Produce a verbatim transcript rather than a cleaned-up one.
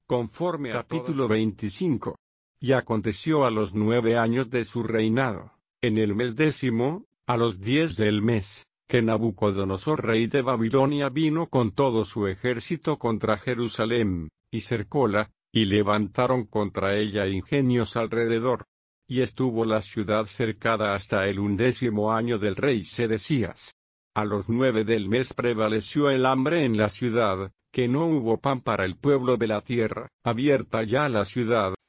conforme a capítulo veinticinco. Y aconteció a los nueve años de su reinado, en el mes décimo, a los diez del mes, que Nabucodonosor rey de Babilonia vino con todo su ejército contra Jerusalén, y cercóla, y levantaron contra ella ingenios alrededor. Y estuvo la ciudad cercada hasta el undécimo año del rey Sedecías. A los nueve del mes prevaleció el hambre en la ciudad, que no hubo pan para el pueblo de la tierra. Abierta ya la ciudad,